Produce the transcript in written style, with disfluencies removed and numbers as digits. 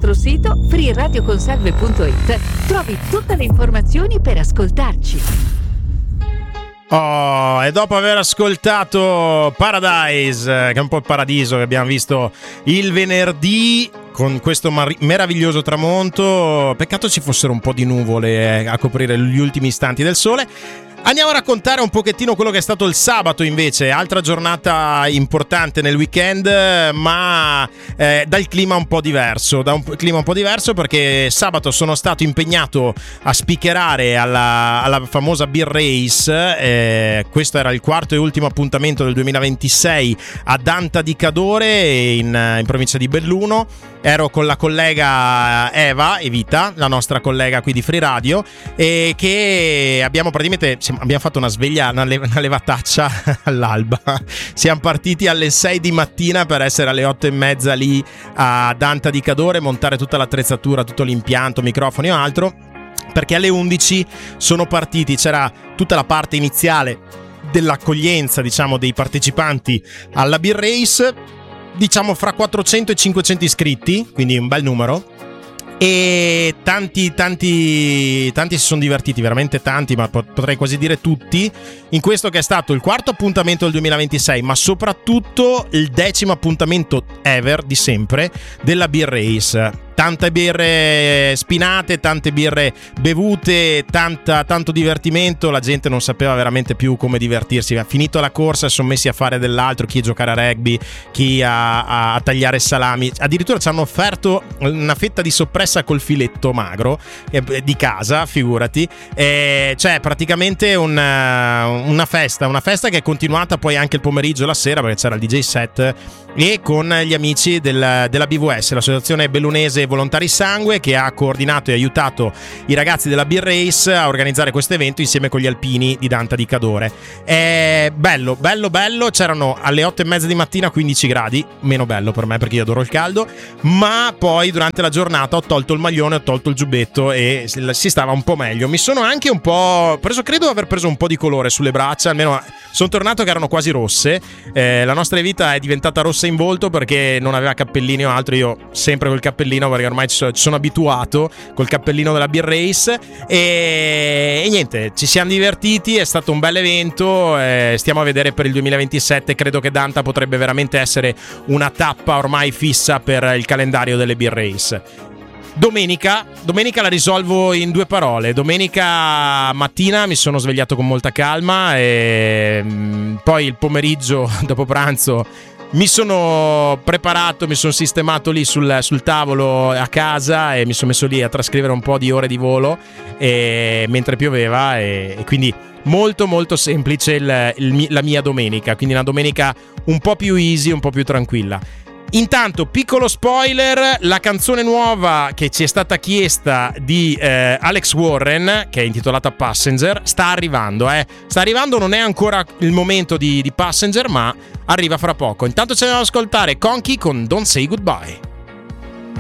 nostro sito freeradioconsalve.it trovi tutte le informazioni per ascoltarci. Oh, e dopo aver ascoltato Paradise, che è un po' il paradiso che abbiamo visto il venerdì con questo meraviglioso tramonto, peccato ci fossero un po' di nuvole a coprire gli ultimi istanti del sole. Andiamo a raccontare un pochettino quello che è stato il sabato invece, altra giornata importante nel weekend, ma dal clima un po' diverso, perché sabato sono stato impegnato a speakerare alla famosa Beer Race, questo era il quarto e ultimo appuntamento del 2026 a Danta di Cadore in provincia di Belluno. Ero con la collega Evita, la nostra collega qui di Free Radio, e che abbiamo fatto una sveglia, una levataccia all'alba. Siamo partiti alle 6 di mattina per essere alle 8:30 lì a Danta di Cadore, montare tutta l'attrezzatura, tutto l'impianto, microfoni o altro, perché alle 11 sono partiti, c'era tutta la parte iniziale dell'accoglienza, diciamo, dei partecipanti alla Beer Race, diciamo fra 400 e 500 iscritti, quindi un bel numero, e tanti si sono divertiti, veramente tanti, ma potrei quasi dire tutti, in questo che è stato il quarto appuntamento del 2026, ma soprattutto il 10° appuntamento ever di sempre della Beer Race. Tante birre spinate, tante birre bevute, tanto divertimento, la gente non sapeva veramente più come divertirsi. Finito la corsa sono messi a fare dell'altro, chi a giocare a rugby, chi a tagliare salami, addirittura ci hanno offerto una fetta di soppressa col filetto magro di casa, figurati. Cioè praticamente una festa che è continuata poi anche il pomeriggio e la sera, perché c'era il DJ set, e con gli amici della BVS, l'associazione bellunese Volontari Sangue, che ha coordinato e aiutato i ragazzi della Beer Race a organizzare questo evento insieme con gli alpini di Danta di Cadore. È bello, c'erano alle 8:30 di mattina 15 gradi, meno bello per me perché io adoro il caldo, ma poi durante la giornata ho tolto il maglione, ho tolto il giubbetto e si stava un po' meglio. Mi sono anche un po' credo aver preso un po' di colore sulle braccia, almeno sono tornato che erano quasi rosse. La nostra Evita è diventata rossa in volto perché non aveva cappellini o altro, io sempre col cappellino perché ormai ci sono abituato, col cappellino della Beer Race, e niente, ci siamo divertiti, è stato un bel evento. Stiamo a vedere per il 2027, credo che Danta potrebbe veramente essere una tappa ormai fissa per il calendario delle Beer Race. Domenica la risolvo in 2 parole. Domenica mattina mi sono svegliato con molta calma e poi il pomeriggio dopo pranzo mi sono preparato, mi sono sistemato lì sul tavolo a casa e mi sono messo lì a trascrivere un po' di ore di volo mentre pioveva, e quindi molto molto semplice la mia domenica, quindi una domenica un po' più easy, un po' più tranquilla. Intanto, piccolo spoiler, la canzone nuova che ci è stata chiesta di Alex Warren, che è intitolata Passenger, sta arrivando, non è ancora il momento di Passenger, ma arriva fra poco. Intanto ci andiamo ad ascoltare Conky con Don't Say Goodbye.